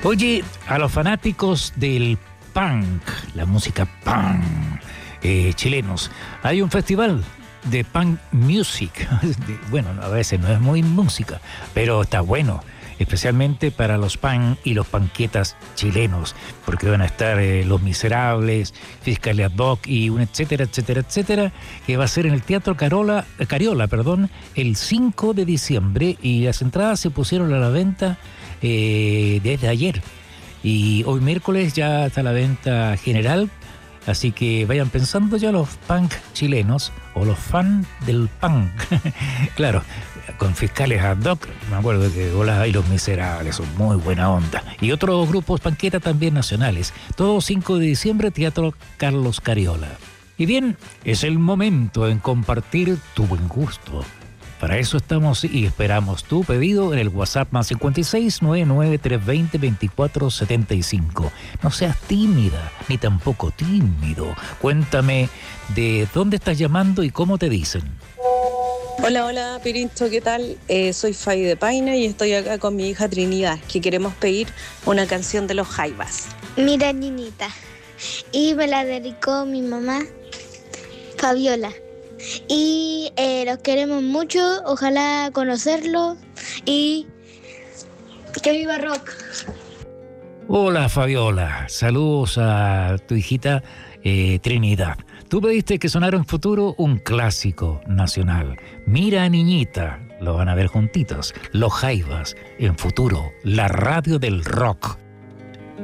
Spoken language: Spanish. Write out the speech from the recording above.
Oye, a los fanáticos del punk, la música punk, chilenos, hay un festival de punk music. Bueno, a veces no es muy música, pero está bueno, especialmente para los punk y los panquetas chilenos, porque van a estar Los Miserables, Fiscalía Doc y un etcétera, etcétera, etcétera, que va a ser en el Teatro Cariola, el 5 de diciembre, y las entradas se pusieron a la venta desde ayer, y hoy miércoles ya está la venta general. Así que vayan pensando ya los punk chilenos o los fans del punk. Claro, con Fiscales ad hoc, me acuerdo que Hola y Los Miserables son muy buena onda. Y otros grupos panqueta también nacionales. Todo 5 de diciembre, Teatro Carlos Cariola. Y bien, es el momento en compartir tu buen gusto. Para eso estamos y esperamos tu pedido en el WhatsApp más 56 99 320 2475. No seas tímida, ni tampoco tímido. Cuéntame de dónde estás llamando y cómo te dicen. Hola, Pirincho, ¿qué tal? Soy Fabi de Paina y estoy acá con mi hija Trinidad, que queremos pedir una canción de los Jaivas. Mira, niñita, y me la dedicó mi mamá, Fabiola. Y los queremos mucho, ojalá conocerlo y que viva rock. Hola Fabiola, saludos a tu hijita Trinidad. Tú pediste que sonara en futuro un clásico nacional. Mira niñita, lo van a ver juntitos. Los Jaivas, en futuro, la radio del rock.